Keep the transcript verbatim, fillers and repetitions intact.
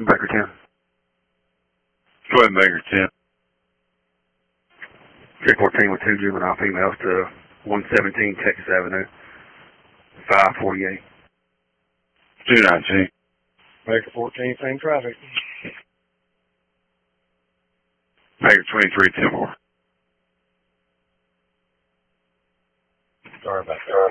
Baker ten. Go ahead, Baker ten. three fourteen with two juvenile females to one seventeen Texas Avenue, five forty-eight. two nineteen. Baker fourteen, same traffic. Baker twenty-three, ten more. Sorry about that.